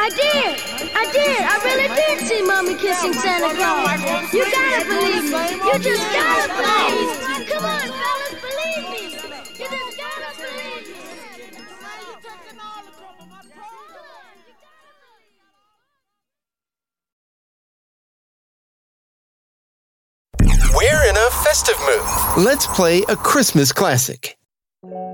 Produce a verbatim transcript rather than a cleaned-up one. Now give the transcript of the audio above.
I did. I did. I really did see Mommy kissing Santa Claus. You gotta believe me. You just gotta believe me. Come on, fellas, believe me. You just gotta believe me. We're in a festive mood. Let's play a Christmas classic.